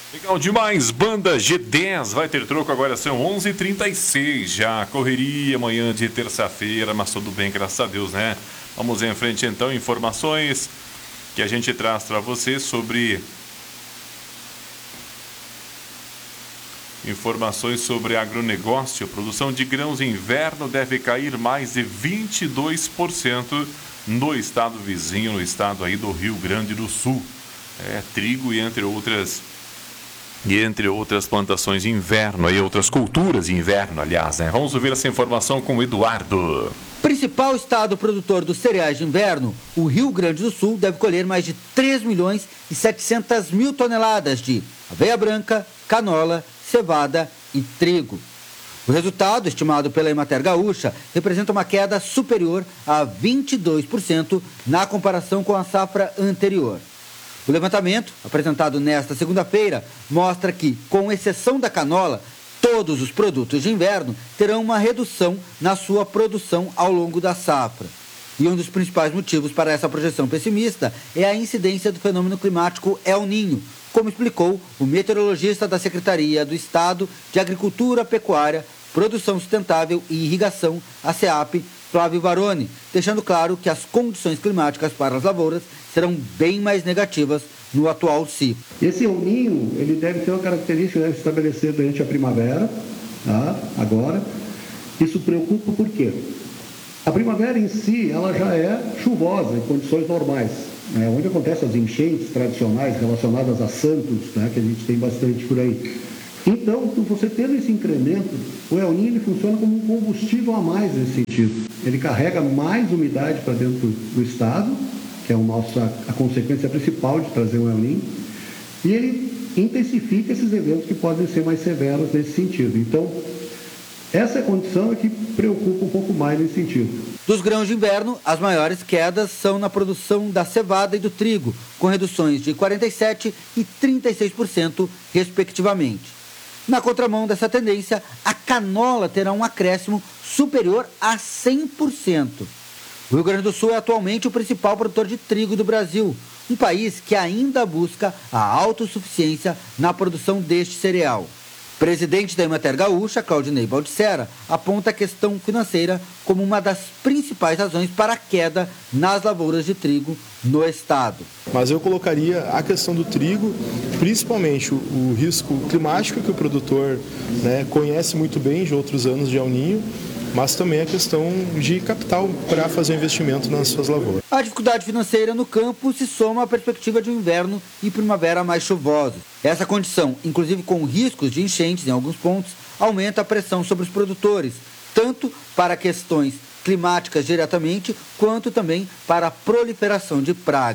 Legal demais, banda G10 vai ter troco agora, são 11h36 já, correria amanhã de terça-feira, mas tudo bem, graças a Deus, né? Vamos em frente então, informações que a gente traz para você sobre... Informações sobre agronegócio. Produção de grãos em inverno deve cair mais de 22% no estado vizinho, no estado aí do Rio Grande do Sul. Trigo e entre outras plantações de inverno, aí outras culturas de inverno, aliás, né? Vamos ouvir essa informação com o Eduardo. Principal estado produtor dos cereais de inverno, o Rio Grande do Sul deve colher mais de 3.700.000 toneladas de aveia branca, canola, cevada e trigo. O resultado, estimado pela Emater Gaúcha, representa uma queda superior a 22% na comparação com a safra anterior. O levantamento, apresentado nesta segunda-feira, mostra que, com exceção da canola, todos os produtos de inverno terão uma redução na sua produção ao longo da safra. E um dos principais motivos para essa projeção pessimista é a incidência do fenômeno climático El Niño, como explicou o meteorologista da Secretaria do Estado de Agricultura, Pecuária, Produção Sustentável e Irrigação, a SEAP, Flávio Baroni, deixando claro que as condições climáticas para as lavouras serão bem mais negativas no atual ciclo. Esse El Niño, ele deve ter uma característica, deve se estabelecer durante a primavera, agora. Isso preocupa por quê? A primavera em si, ela já é chuvosa em condições normais, onde acontecem as enchentes tradicionais relacionadas a Santos, que a gente tem bastante por aí. Então, você tendo esse incremento, o El Niño ele funciona como um combustível a mais nesse sentido. Ele carrega mais umidade para dentro do estado, que é a consequência principal de trazer um El Niño, e ele intensifica esses eventos que podem ser mais severos nesse sentido. Então, essa condição é que preocupa um pouco mais nesse sentido. Dos grãos de inverno, as maiores quedas são na produção da cevada e do trigo, com reduções de 47% e 36%, respectivamente. Na contramão dessa tendência, a canola terá um acréscimo superior a 100%. O Rio Grande do Sul é atualmente o principal produtor de trigo do Brasil, um país que ainda busca a autossuficiência na produção deste cereal. O presidente da Emater Gaúcha, Claudinei Baldissera, aponta a questão financeira como uma das principais razões para a queda nas lavouras de trigo no estado. Mas eu colocaria a questão do trigo, principalmente o risco climático que o produtor conhece muito bem de outros anos de El Niño, mas também a questão de capital para fazer investimento nas suas lavouras. A dificuldade financeira no campo se soma à perspectiva de um inverno e primavera mais chuvosos. Essa condição, inclusive com riscos de enchentes em alguns pontos, aumenta a pressão sobre os produtores, tanto para questões climáticas diretamente, quanto também para a proliferação de pragas.